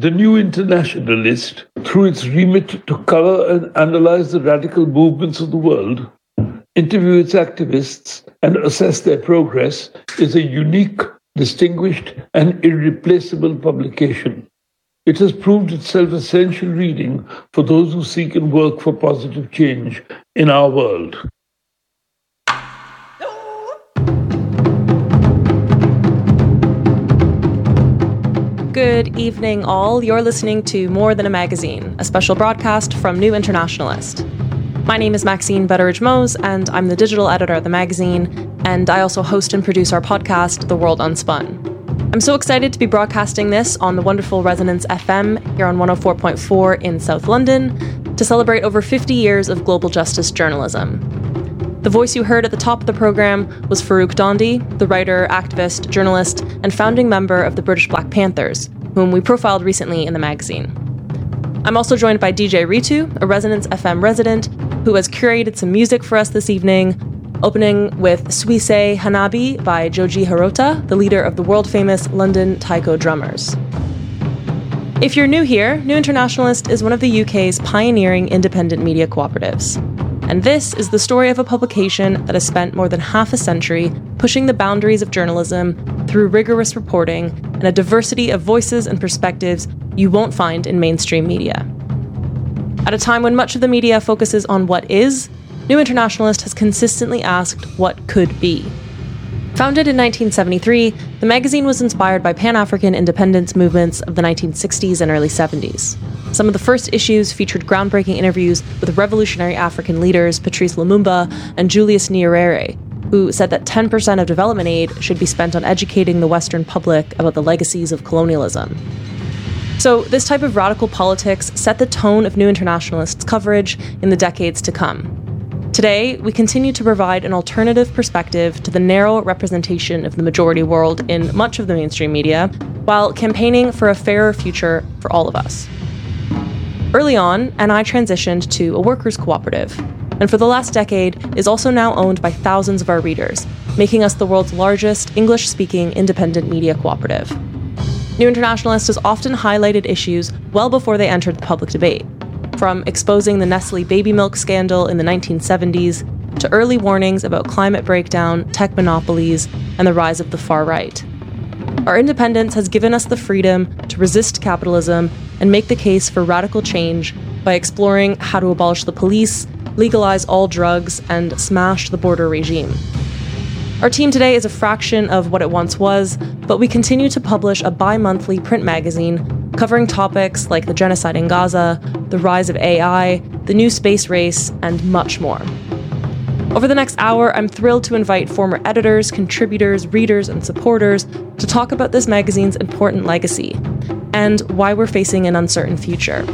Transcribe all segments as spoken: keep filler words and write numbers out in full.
The New Internationalist, through its remit to cover and analyze the radical movements of the world, interview its activists, and assess their progress, is a unique, distinguished, and irreplaceable publication. It has proved itself essential reading for those who seek and work for positive change in our world. Good evening, all. You're listening to More Than a Magazine, a special broadcast from New Internationalist. My name is Maxine Betteridge-Mose, and I'm the digital editor of the magazine, and I also host and produce our podcast, The World Unspun. I'm so excited to be broadcasting this on the wonderful Resonance F M here on one oh four point four in South London to celebrate over fifty years of global justice journalism. The voice you heard at the top of the program was Farrukh Dhondy, the writer, activist, journalist, and founding member of the British Black Panthers, whom we profiled recently in the magazine. I'm also joined by D J Ritu, a Resonance F M resident, who has curated some music for us this evening, opening with Suisei Hanabi by Joji Hirota, the leader of the world-famous London Taiko Drummers. If you're new here, New Internationalist is one of the U K's pioneering independent media cooperatives. And this is the story of a publication that has spent more than half a century pushing the boundaries of journalism through rigorous reporting and a diversity of voices and perspectives you won't find in mainstream media. At a time when much of the media focuses on what is, New Internationalist has consistently asked what could be. Founded in nineteen seventy-three, the magazine was inspired by Pan-African independence movements of the nineteen sixties and early seventies. Some of the first issues featured groundbreaking interviews with revolutionary African leaders Patrice Lumumba and Julius Nyerere, who said that ten percent of development aid should be spent on educating the Western public about the legacies of colonialism. So this type of radical politics set the tone of New Internationalist's coverage in the decades to come. Today, we continue to provide an alternative perspective to the narrow representation of the majority world in much of the mainstream media, while campaigning for a fairer future for all of us. Early on, N I transitioned to a workers' cooperative, and for the last decade is also now owned by thousands of our readers, making us the world's largest English-speaking independent media cooperative. New Internationalist has often highlighted issues well before they entered the public debate, from exposing the Nestle baby milk scandal in the nineteen seventies to early warnings about climate breakdown, tech monopolies, and the rise of the far right. Our independence has given us the freedom to resist capitalism and make the case for radical change by exploring how to abolish the police, legalize all drugs, and smash the border regime. Our team today is a fraction of what it once was, but we continue to publish a bi-monthly print magazine covering topics like the genocide in Gaza, the rise of A I, the new space race, and much more. Over the next hour, I'm thrilled to invite former editors, contributors, readers, and supporters to talk about this magazine's important legacy and why we're facing an uncertain future.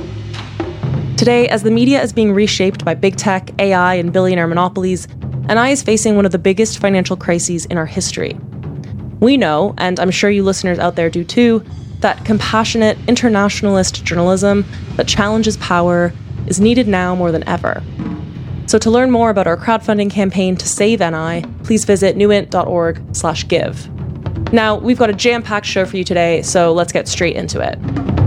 Today, as the media is being reshaped by big tech, A I, and billionaire monopolies, N I is facing one of the biggest financial crises in our history. We know, and I'm sure you listeners out there do too, that compassionate, internationalist journalism that challenges power is needed now more than ever. So to learn more about our crowdfunding campaign to save N I, please visit newint.org slash give. Now, we've got a jam-packed show for you today, so let's get straight into it.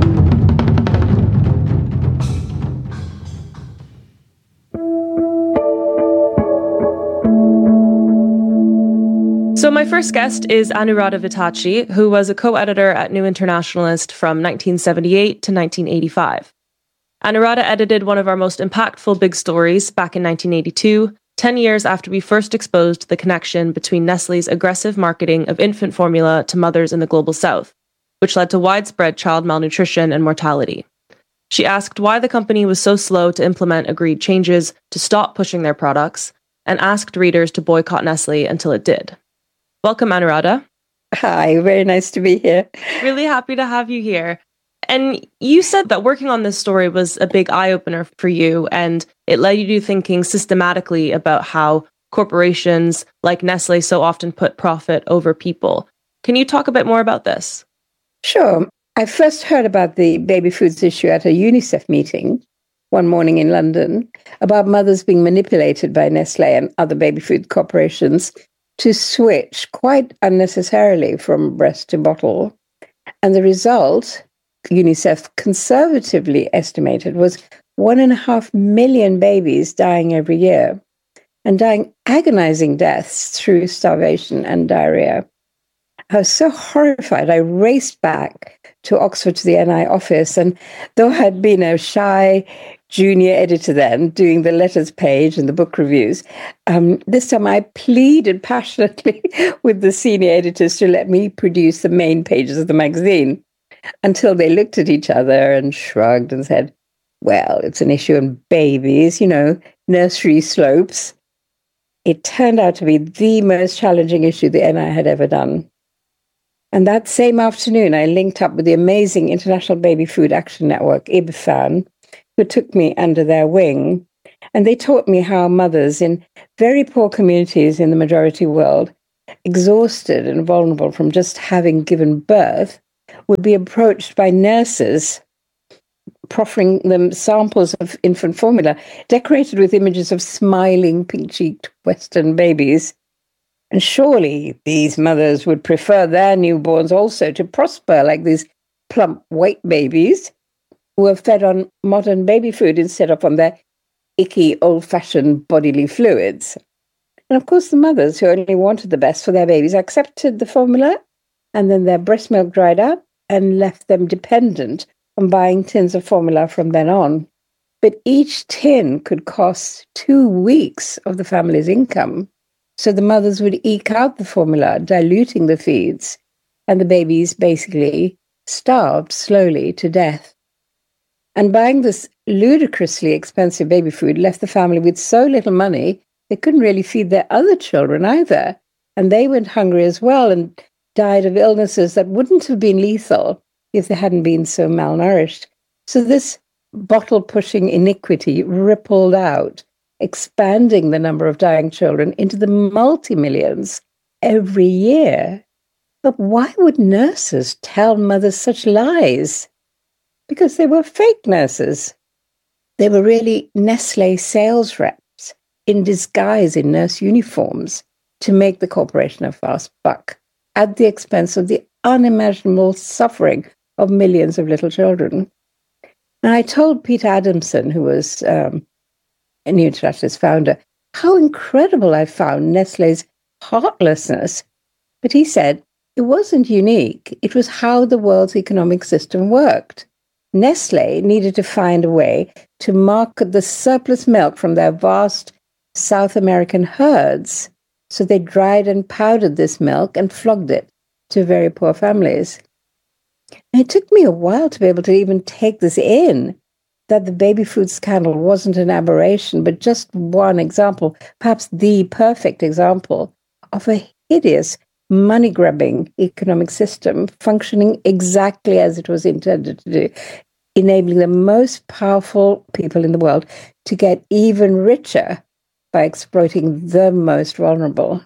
So my first guest is Anuradha Vittachi, who was a co-editor at New Internationalist from nineteen seventy-eight to nineteen eighty-five. Anuradha edited one of our most impactful big stories back in nineteen eighty-two, ten years after we first exposed the connection between Nestle's aggressive marketing of infant formula to mothers in the global south, which led to widespread child malnutrition and mortality. She asked why the company was so slow to implement agreed changes to stop pushing their products, and asked readers to boycott Nestle until it did. Welcome, Anuradha. Hi, very nice to be here. Really happy to have you here. And you said that working on this story was a big eye-opener for you, and it led you to thinking systematically about how corporations like Nestle so often put profit over people. Can you talk a bit more about this? Sure. I first heard about the baby foods issue at a UNICEF meeting one morning in London about mothers being manipulated by Nestle and other baby food corporations to switch quite unnecessarily from breast to bottle. And the result UNICEF conservatively estimated was one and a half million babies dying every year, and dying agonizing deaths through starvation and diarrhea. I was so horrified. I raced back to Oxford to the N I office, and though I had been a shy junior editor then, doing the letters page and the book reviews, um, this time I pleaded passionately with the senior editors to let me produce the main pages of the magazine, until they looked at each other and shrugged and said, well, it's an issue on babies, you know, nursery slopes. It turned out to be the most challenging issue the N I had ever done. And that same afternoon, I linked up with the amazing International Baby Food Action Network, I B F A N, who took me under their wing. And they taught me how mothers in very poor communities in the majority world, exhausted and vulnerable from just having given birth, would be approached by nurses, proffering them samples of infant formula decorated with images of smiling, pink-cheeked Western babies. And surely these mothers would prefer their newborns also to prosper like these plump white babies who are fed on modern baby food instead of on their icky, old-fashioned bodily fluids. And of course, the mothers who only wanted the best for their babies accepted the formula, and then their breast milk dried up and left them dependent on buying tins of formula from then on. But each tin could cost two weeks of the family's income. So the mothers would eke out the formula, diluting the feeds, and the babies basically starved slowly to death. And buying this ludicrously expensive baby food left the family with so little money, they couldn't really feed their other children either. And they went hungry as well and died of illnesses that wouldn't have been lethal if they hadn't been so malnourished. So this bottle-pushing iniquity rippled out, expanding the number of dying children into the multi-millions every year. But why would nurses tell mothers such lies? Because they were fake nurses. They were really Nestlé sales reps in disguise in nurse uniforms to make the corporation a fast buck at the expense of the unimaginable suffering of millions of little children. And I told Peter Adamson, who was um, a New Internationalist founder, how incredible I found Nestlé's heartlessness. But he said it wasn't unique. It was how the world's economic system worked. Nestlé needed to find a way to market the surplus milk from their vast South American herds. So they dried and powdered this milk and flogged it to very poor families. And it took me a while to be able to even take this in, that the baby food scandal wasn't an aberration, but just one example, perhaps the perfect example of a hideous money-grubbing economic system functioning exactly as it was intended to do, enabling the most powerful people in the world to get even richer by exploiting the most vulnerable.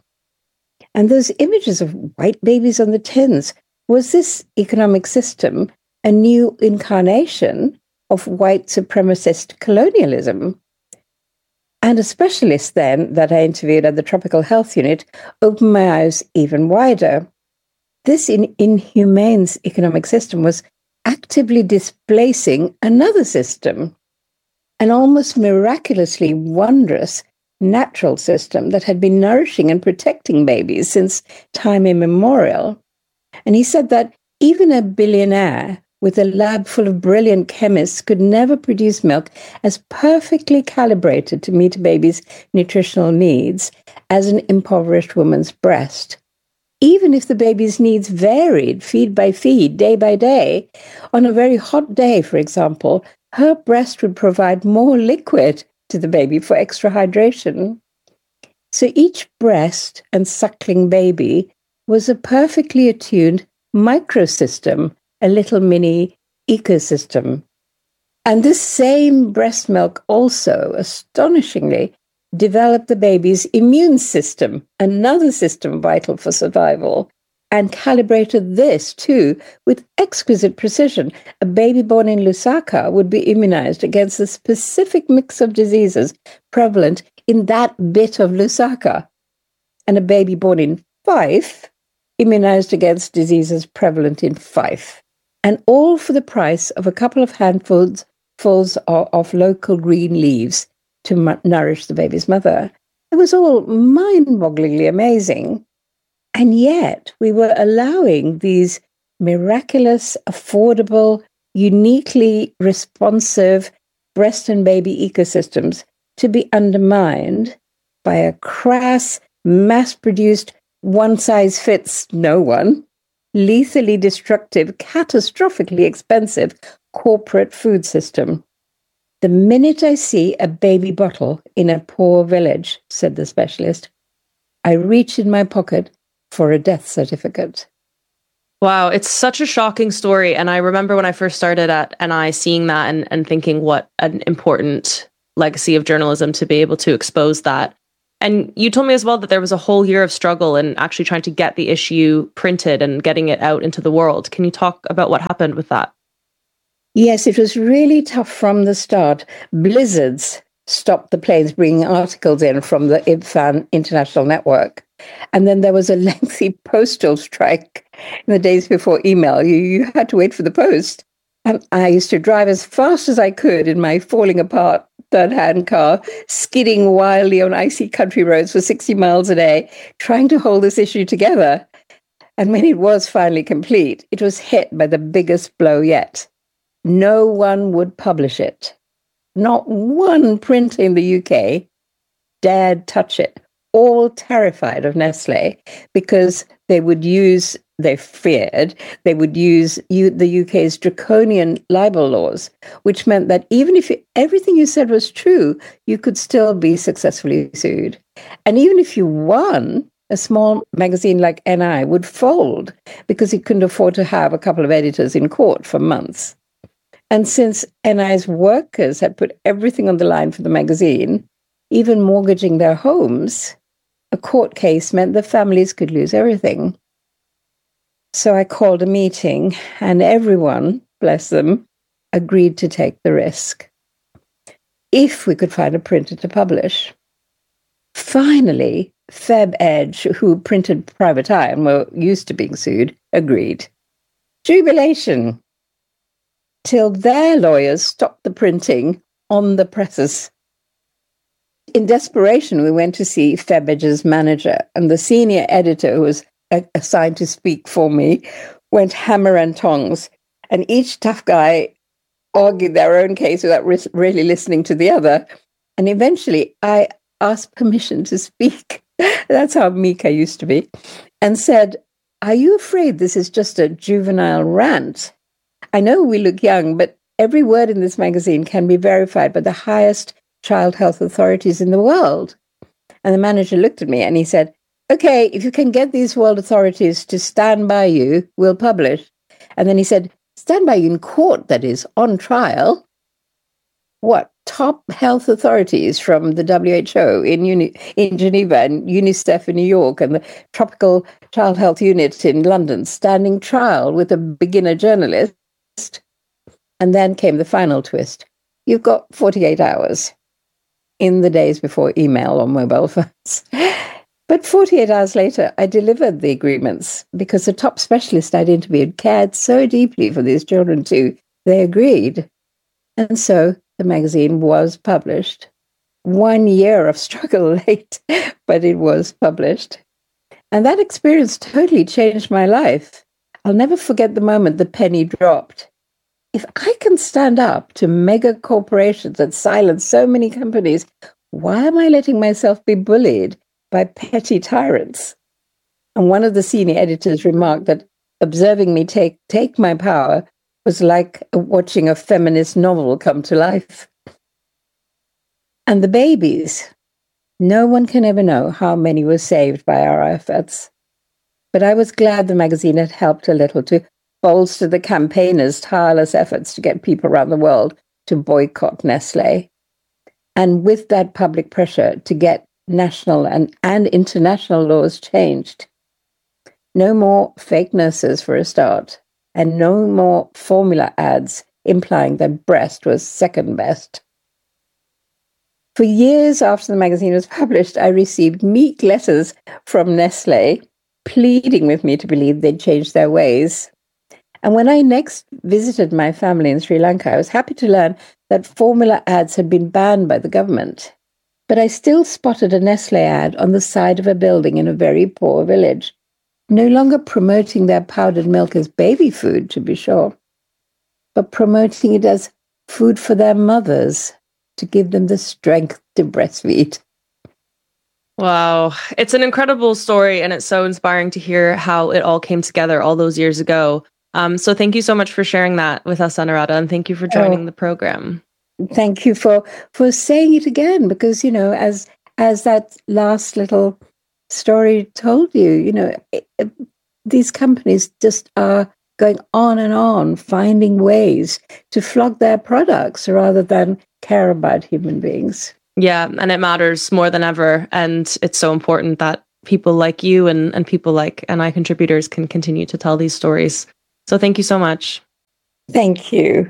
And those images of white babies on the tins, was this economic system a new incarnation of white supremacist colonialism? And a specialist then that I interviewed at the Tropical Health Unit opened my eyes even wider. This in- inhumane economic system was actively displacing another system, an almost miraculously wondrous natural system that had been nourishing and protecting babies since time immemorial. And he said that even a billionaire with a lab full of brilliant chemists could never produce milk as perfectly calibrated to meet a baby's nutritional needs as an impoverished woman's breast. Even if the baby's needs varied feed by feed, day by day, on a very hot day, for example, her breast would provide more liquid to the baby for extra hydration. So each breast and suckling baby was a perfectly attuned microsystem, a little mini ecosystem. And this same breast milk also, astonishingly, developed the baby's immune system, another system vital for survival, and calibrated this, too, with exquisite precision. A baby born in Lusaka would be immunized against a specific mix of diseases prevalent in that bit of Lusaka, and a baby born in Fife immunized against diseases prevalent in Fife. and all for the price of a couple of handfuls fulls of, of local green leaves to m- nourish the baby's mother. It was all mind-bogglingly amazing. And yet we were allowing these miraculous, affordable, uniquely responsive breast and baby ecosystems to be undermined by a crass, mass-produced, one-size-fits-no-one, lethally destructive, catastrophically expensive corporate food system. The minute I see a baby bottle in a poor village, said the specialist, I reach in my pocket for a death certificate. Wow, it's such a shocking story. And I remember when I first started at N I seeing that and, and thinking what an important legacy of journalism to be able to expose that. And you told me as well that there was a whole year of struggle in actually trying to get the issue printed and getting it out into the world. Can you talk about what happened with that? Yes, it was really tough from the start. Blizzards stopped the planes bringing articles in from the I B F A N International Network. And then there was a lengthy postal strike in the days before email. You, you had to wait for the post. And I used to drive as fast as I could in my falling apart third-hand car, skidding wildly on icy country roads for sixty miles a day, trying to hold this issue together. And when it was finally complete, it was hit by the biggest blow yet. No one would publish it. Not one printer in the U K dared touch it, all terrified of Nestlé because they would use, they feared, they would use U, the U K's draconian libel laws, which meant that even if you, everything you said was true, you could still be successfully sued. And even if you won, a small magazine like N I would fold because it couldn't afford to have a couple of editors in court for months. And since N I's workers had put everything on the line for the magazine, even mortgaging their homes, a court case meant the families could lose everything. So I called a meeting, and everyone, bless them, agreed to take the risk if we could find a printer to publish. Finally, FebEdge, who printed Private Eye and were used to being sued, agreed. Jubilation! Till their lawyers stopped the printing on the presses. In desperation, we went to see FebEdge's manager, and the senior editor, who was assigned to speak for me, went hammer and tongs, and each tough guy argued their own case without re- really listening to the other. And eventually, I asked permission to speak. That's how meek I used to be, and said, "Are you afraid this is just a juvenile rant? I know we look young, but every word in this magazine can be verified by the highest child health authorities in the world." And the manager looked at me and he said, "Okay, if you can get these world authorities to stand by you, we'll publish." And then he said, "Stand by you in court, that is, on trial." What? Top health authorities from the W H O in, Uni- in Geneva and UNICEF in New York and the Tropical Child Health Unit in London standing trial with a beginner journalist. And then came the final twist. You've got forty-eight hours in the days before email or mobile phones. But forty-eight hours later, I delivered the agreements because the top specialist I'd interviewed cared so deeply for these children too. They agreed. And so the magazine was published. One year of struggle late, but it was published. And that experience totally changed my life. I'll never forget the moment the penny dropped. If I can stand up to mega corporations that silence so many companies, why am I letting myself be bullied by petty tyrants? And one of the senior editors remarked that observing me take, take my power was like watching a feminist novel come to life. And the babies, no one can ever know how many were saved by our efforts. But I was glad the magazine had helped a little to bolster the campaigners' tireless efforts to get people around the world to boycott Nestlé. And with that public pressure to get national and, and international laws changed. No more fake nurses for a start, and no more formula ads implying that breast was second best. For years after the magazine was published, I received meek letters from Nestlé pleading with me to believe they'd changed their ways. And when I next visited my family in Sri Lanka, I was happy to learn that formula ads had been banned by the government. But I still spotted a Nestle ad on the side of a building in a very poor village, no longer promoting their powdered milk as baby food, to be sure, but promoting it as food for their mothers to give them the strength to breastfeed. Wow. It's an incredible story, and it's so inspiring to hear how it all came together all those years ago. Um, so thank you so much for sharing that with us, Anuradha, and thank you for joining oh, the program. Thank you for, for saying it again, because, you know, as as that last little story told you, you know, it, it, these companies just are going on and on, finding ways to flog their products rather than care about human beings. Yeah, and it matters more than ever. And it's so important that people like you and, and people like N I contributors can continue to tell these stories. So thank you so much. Thank you.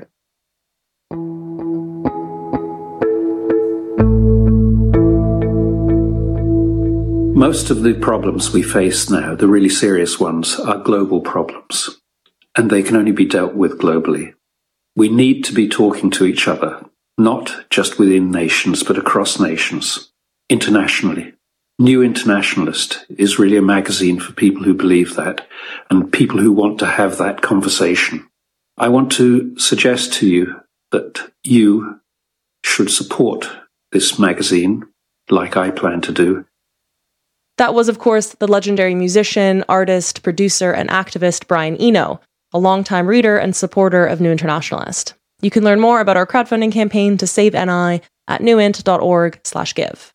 Most of the problems we face now, the really serious ones, are global problems, and they can only be dealt with globally. We need to be talking to each other, not just within nations, but across nations, internationally. New Internationalist is really a magazine for people who believe that and people who want to have that conversation. I want to suggest to you that you should support this magazine, like I plan to do. That was, of course, the legendary musician, artist, producer, and activist Brian Eno, a longtime reader and supporter of New Internationalist. You can learn more about our crowdfunding campaign to save N I at newint.org slash give.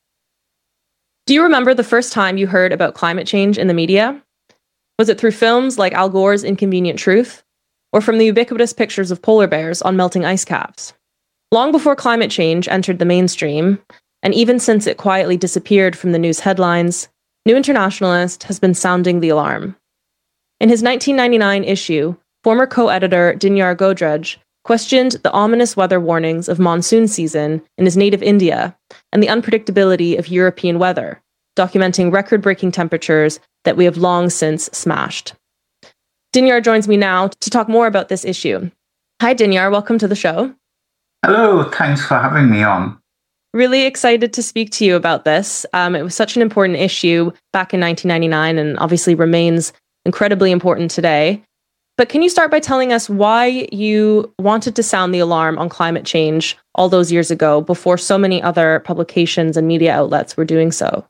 Do you remember the first time you heard about climate change in the media? Was it through films like Al Gore's Inconvenient Truth, or from the ubiquitous pictures of polar bears on melting ice caps? Long before climate change entered the mainstream, and even since it quietly disappeared from the news headlines, New Internationalist has been sounding the alarm. In his nineteen ninety-nine issue, former co-editor Dinyar Godrej questioned the ominous weather warnings of monsoon season in his native India and the unpredictability of European weather, documenting record-breaking temperatures that we have long since smashed. Dinyar joins me now to talk more about this issue. Hi, Dinyar. Welcome to the show. Hello. Thanks for having me on. Really excited to speak to you about this. Um, it was such an important issue back in nineteen ninety-nine and obviously remains incredibly important today. But can you start by telling us why you wanted to sound the alarm on climate change all those years ago before so many other publications and media outlets were doing so?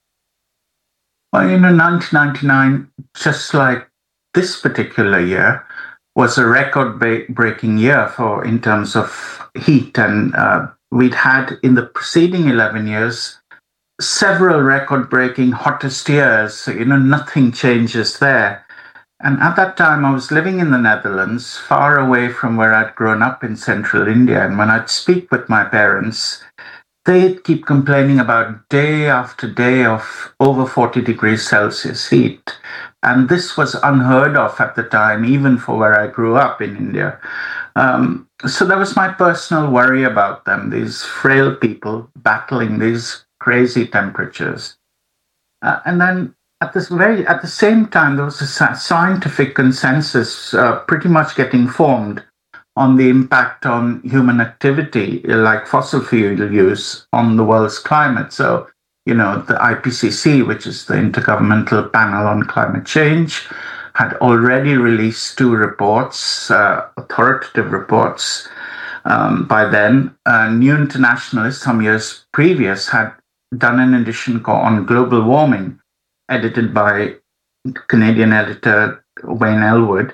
Well, you know, nineteen ninety-nine, just like this particular year, was a record-breaking year for in terms of heat, and uh, we'd had in the preceding eleven years several record-breaking hottest years. So, you know, nothing changes there. And at that time, I was living in the Netherlands, far away from where I'd grown up in central India. And when I'd speak with my parents, they'd keep complaining about day after day of over forty degrees Celsius heat. And this was unheard of at the time, even for where I grew up in India. Um, so that was my personal worry about them, these frail people battling these crazy temperatures. Uh, and then At this very, at the same time, there was a scientific consensus uh, pretty much getting formed on the impact on human activity, like fossil fuel use, on the world's climate. So, you know, the I P C C, which is the Intergovernmental Panel on Climate Change, had already released two reports, uh, authoritative reports. Um, by then, uh, New Internationalist, some years previous, had done an edition on global warming, edited by Canadian editor Wayne Elwood.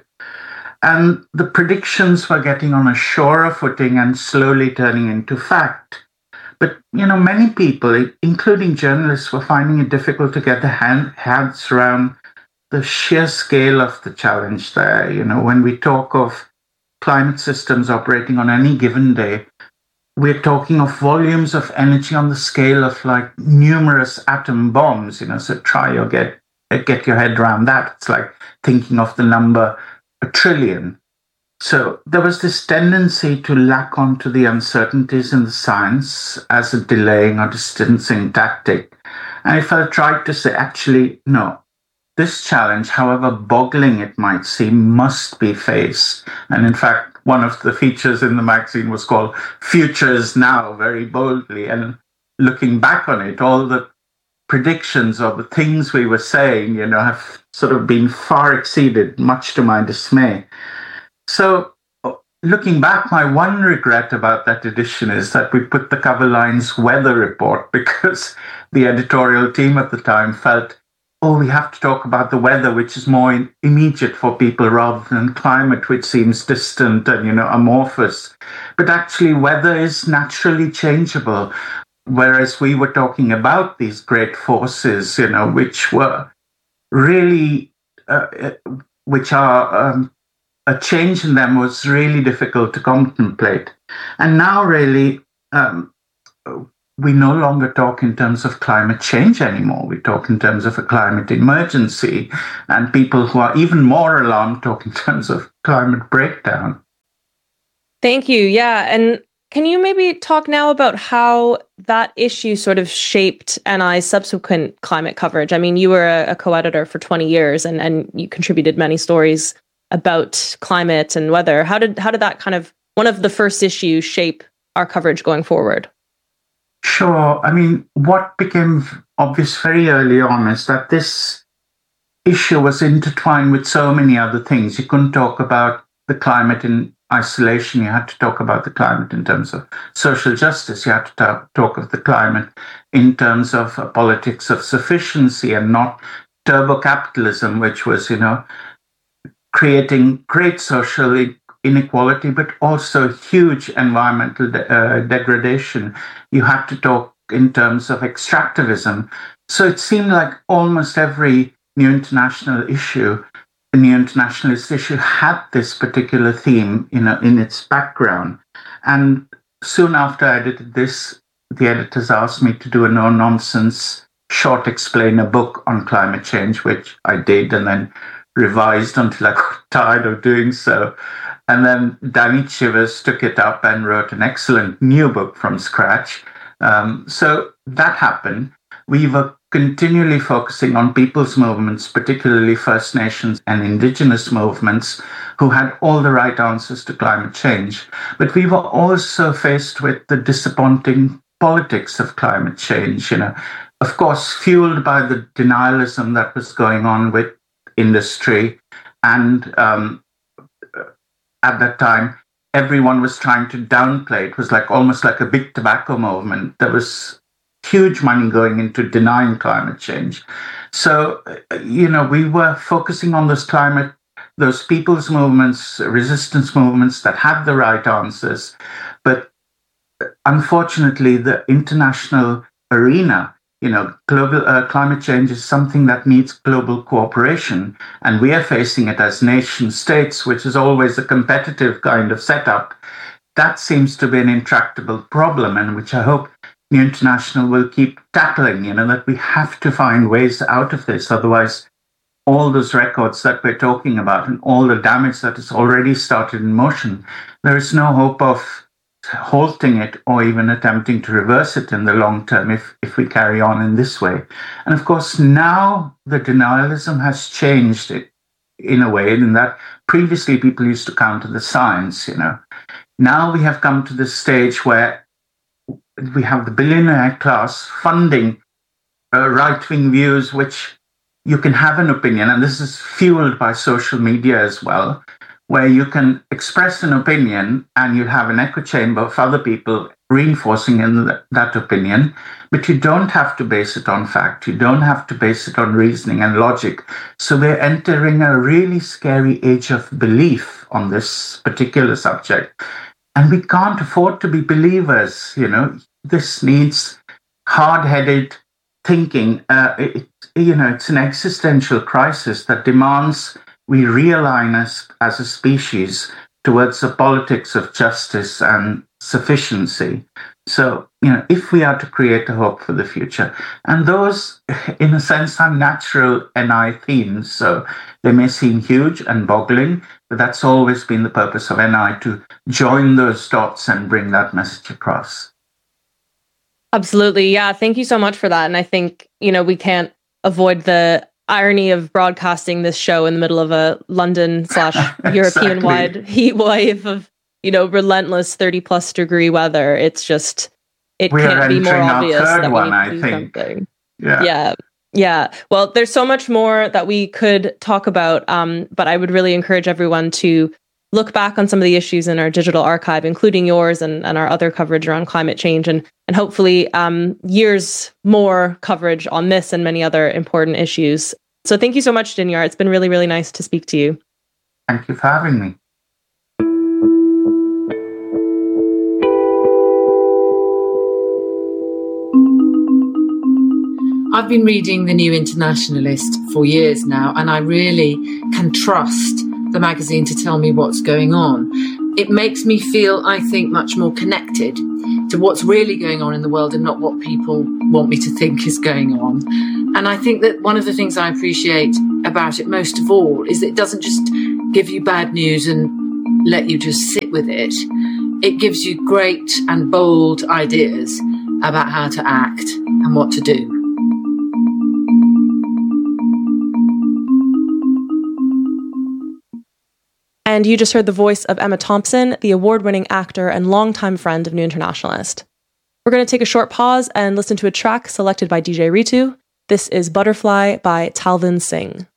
And the predictions were getting on a surer footing and slowly turning into fact. But, you know, many people, including journalists, were finding it difficult to get their hand, hands around the sheer scale of the challenge there. You know, when we talk of climate systems operating on any given day, we're talking of volumes of energy on the scale of like numerous atom bombs, you know, so try or get, get your head around that. It's like thinking of the number a trillion. So there was this tendency to lack onto the uncertainties in the science as a delaying or distancing tactic. And I felt tried to say, actually, no, this challenge, however boggling it might seem, must be faced. And in fact, one of the features in the magazine was called Futures Now, very boldly. And looking back on it, all the predictions or the things we were saying, you know, have sort of been far exceeded, much to my dismay. So looking back, my one regret about that edition is that we put the cover lines weather report, because the editorial team at the time felt, oh, we have to talk about the weather, which is more immediate for people rather than climate, which seems distant and, you know, amorphous. But actually, weather is naturally changeable. Whereas we were talking about these great forces, you know, which were really, uh, which are, um, a change in them was really difficult to contemplate. And now really, um, we no longer talk in terms of climate change anymore. We talk in terms of a climate emergency, and people who are even more alarmed talk in terms of climate breakdown. Thank you. Yeah. And can you maybe talk now about how that issue sort of shaped N I's subsequent climate coverage? I mean, you were a, a co-editor for twenty years and, and you contributed many stories about climate and weather. How did how did that kind of, one of the first issues, shape our coverage going forward? Sure. I mean, what became obvious very early on is that this issue was intertwined with so many other things. You couldn't talk about the climate in isolation. You had to talk about the climate in terms of social justice. You had to talk, talk of the climate in terms of a politics of sufficiency and not turbo capitalism, which was, you know, creating great social inequality, but also huge environmental de- uh, degradation. You had to talk in terms of extractivism. So it seemed like almost every new international issue, a new internationalist issue, had this particular theme, you know, in its background. And soon after I edited this, the editors asked me to do a no-nonsense short explainer book on climate change, which I did, and then revised until I got tired of doing so. And then Danny Chivers took it up and wrote an excellent new book from scratch. Um, so that happened. We were continually focusing on people's movements, particularly First Nations and Indigenous movements, who had all the right answers to climate change. But we were also faced with the disappointing politics of climate change, you know, of course, fueled by the denialism that was going on with industry. And um, at that time, everyone was trying to downplay. It was like almost like a big tobacco movement. There was huge money going into denying climate change. So, you know, we were focusing on those climate, those people's movements, resistance movements that had the right answers. But unfortunately, the international arena, you know, global uh, climate change is something that needs global cooperation. And we are facing it as nation states, which is always a competitive kind of setup. That seems to be an intractable problem, and which I hope the International will keep tackling, you know, that we have to find ways out of this. Otherwise, all those records that we're talking about and all the damage that has already started in motion, there is no hope of halting it or even attempting to reverse it in the long term if, if we carry on in this way. And of course, now the denialism has changed it in a way in that previously people used to counter the science, you know. Now we have come to this stage where we have the billionaire class funding uh, right-wing views, which you can have an opinion, and this is fueled by social media as well, where you can express an opinion and you have an echo chamber of other people reinforcing in the, that opinion, but you don't have to base it on fact. You don't have to base it on reasoning and logic. So we're entering a really scary age of belief on this particular subject. And we can't afford to be believers, you know. This needs hard-headed thinking. Uh, it, you know, it's an existential crisis that demands we realign as, as a species towards the politics of justice and sufficiency. So, you know, if we are to create a hope for the future, and those, in a sense, are natural N I themes, so they may seem huge and boggling, but that's always been the purpose of N I, to join those dots and bring that message across. Absolutely. Yeah. Thank you so much for that. And I think, you know, we can't avoid the irony of broadcasting this show in the middle of a London slash European wide heat wave of, you know, relentless thirty plus degree weather. It's just, it we can't be more obvious that we one, need to I do think. something. Yeah. Yeah. Yeah. Well, there's so much more that we could talk about, um, but I would really encourage everyone to look back on some of the issues in our digital archive, including yours and, and our other coverage around climate change, and, and hopefully um, years more coverage on this and many other important issues. So thank you so much, Dinyar. It's been really, really nice to speak to you. Thank you for having me. I've been reading The New Internationalist for years now, and I really can trust the magazine to tell me what's going on. It makes me feel, I think, much more connected to what's really going on in the world and not what people want me to think is going on. And I think that one of the things I appreciate about it most of all is that it doesn't just give you bad news and let you just sit with it. It gives you great and bold ideas about how to act and what to do. And you just heard the voice of Emma Thompson, the award-winning actor and longtime friend of New Internationalist. We're going to take a short pause and listen to a track selected by D J Ritu. This is Butterfly by Talvin Singh.